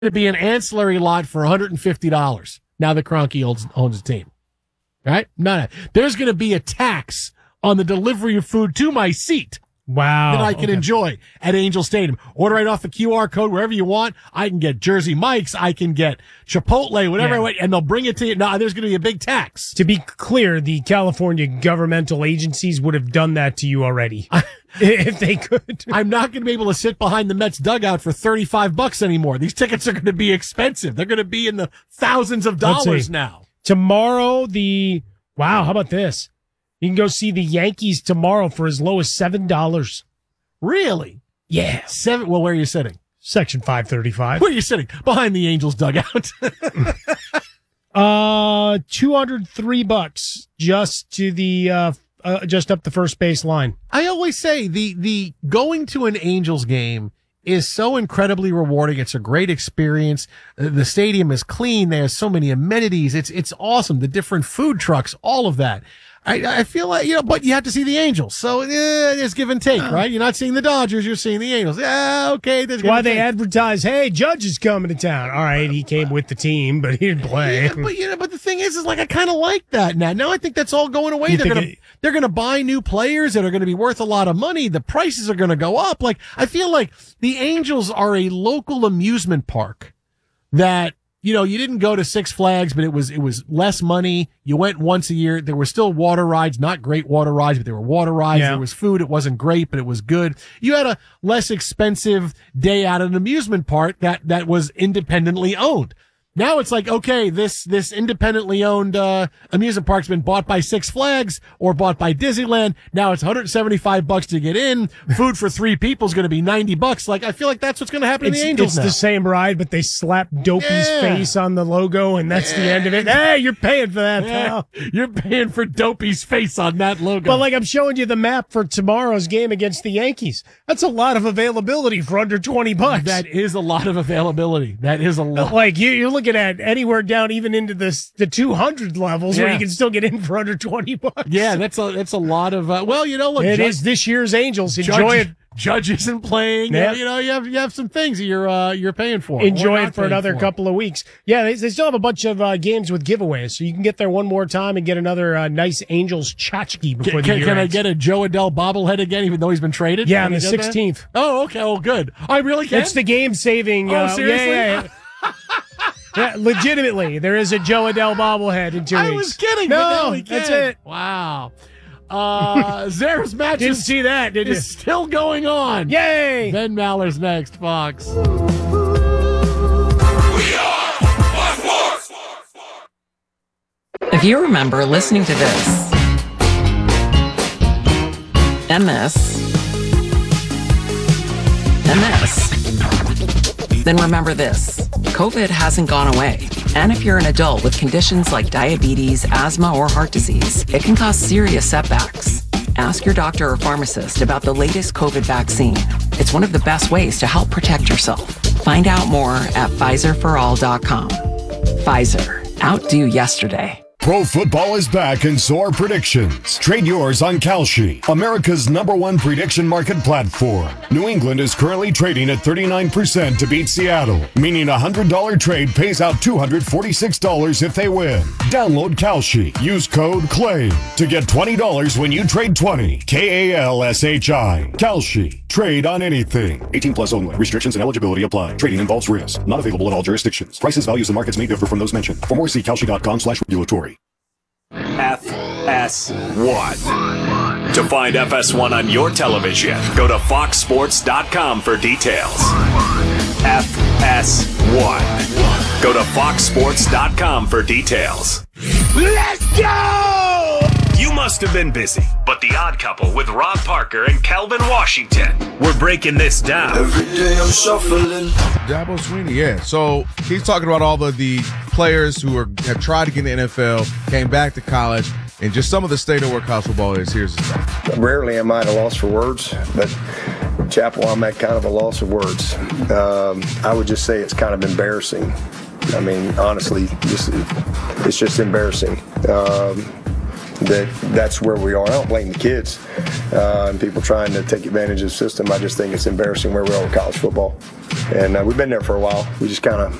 to be an ancillary lot for $150 now that Kroenke owns a team. Right? No. There's going to be a tax on the delivery of food to my seat. Wow. That I can enjoy at Angel Stadium. Order right off the QR code wherever you want. I can get Jersey Mike's. I can get Chipotle, whatever I want, and they'll bring it to you. No, there's going to be a big tax. To be clear, the California governmental agencies would have done that to you already. If they could. I'm not going to be able to sit behind the Mets dugout for $35 anymore. These tickets are going to be expensive. They're going to be in the thousands of dollars now. Tomorrow, how about this? You can go see the Yankees tomorrow for as low as $7. Really? Yeah. Well, where are you sitting? Section 535. Where are you sitting? Behind the Angels dugout. $203 just to the just up the first base line. I always say the going to an Angels game is so incredibly rewarding. It's a great experience. The stadium is clean. They have so many amenities. It's awesome. The different food trucks, all of that. I feel like, but you have to see the Angels. So, there's give and take, right? You're not seeing the Dodgers, you're seeing the Angels. Yeah, okay. Why they advertise, hey, Judge is coming to town. All right, he came with the team, but he didn't play. Yeah, but the thing is like, I kind of like that now. Now I think that's all going away. They're going to buy new players that are going to be worth a lot of money. The prices are going to go up. Like, I feel like the Angels are a local amusement park that, you didn't go to Six Flags, but it was less money. You went once a year. There were still water rides, not great water rides, but there were water rides. Yeah. There was food. It wasn't great, but it was good. You had a less expensive day at an amusement park that was independently owned. Now it's like, okay, this independently owned amusement park's been bought by Six Flags or bought by Disneyland. Now it's $175 to get in. Food for 3 people is going to be $90. Like, I feel like that's what's going to happen to the Angels now. It's the same ride, but they slap Dopey's face on the logo, and that's the end of it. Hey, you're paying for that, pal. You're paying for Dopey's face on that logo. But like I'm showing you the map for tomorrow's game against the Yankees. That's a lot of availability for under $20. That is a lot of availability. That is a lot. Like you're looking at anywhere down even into the 200 levels where you can still get in for under $20. Yeah, that's a lot of look, it is this year's Angels. Enjoy it. Judge isn't playing. Yep. You have some things you're paying for. Enjoy it for another couple of weeks. Yeah, they still have a bunch of games with giveaways, so you can get there one more time and get another nice Angels tchotchke before the year Can ends. I get a Joe Adele bobblehead again, even though he's been traded? Yeah, on the 16th. That? Oh, okay. Oh, good. I really can. It's the game-saving. Oh, seriously? Yeah. Yeah, legitimately, there is a Joe Adele bobblehead in 2 weeks. I was kidding. No, that's it. Wow. Zares match didn't see that, did you? Is still going on. Yay! Ben Maller's next, Fox. We are Fox Sports. If you remember listening to this and this and this, then remember this. COVID hasn't gone away. And if you're an adult with conditions like diabetes, asthma, or heart disease, it can cause serious setbacks. Ask your doctor or pharmacist about the latest COVID vaccine. It's one of the best ways to help protect yourself. Find out more at PfizerForAll.com. Pfizer. Outdo yesterday. Pro football is back in so are predictions. Trade yours on Kalshi, America's #1 prediction market platform. New England is currently trading at 39% to beat Seattle, meaning a $100 trade pays out $246 if they win. Download Kalshi. Use code CLAIM to get $20 when you trade 20. KALSHI. Kalshi. Trade on anything. 18 plus only. Restrictions and eligibility apply. Trading involves risk. Not available in all jurisdictions. Prices, values, and markets may differ from those mentioned. For more, see Kalshi.com/regulatory. FS1. To find FS1 on your television, go to foxsports.com for details. FS1. Go to foxsports.com for details. Let's go! You must have been busy, but The Odd Couple with Rob Parker and Kelvin Washington, we're breaking this down. Every day I'm shuffling. Dabo Swinney, yeah. So he's talking about all of the players who have tried to get in the NFL, came back to college, and just some of the state of where college football is. Here's his thing. Rarely am I at a loss for words, but Chapel, I'm at kind of a loss of words. I would just say it's kind of embarrassing. I mean, honestly, it's just embarrassing. that's where we are. I don't blame the kids and people trying to take advantage of the system. I just think it's embarrassing where we are with college football. And we've been there for a while. We just kind of